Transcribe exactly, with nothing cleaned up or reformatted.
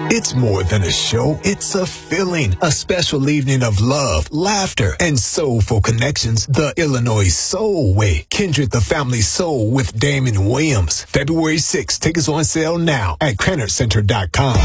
It's more than a show, it's a feeling. A special evening of love, laughter, and soulful connections. The Illinois Soul Way. Kindred the Family Soul with Damon Williams. February sixth. Tickets on sale now at Cranard Center dot com.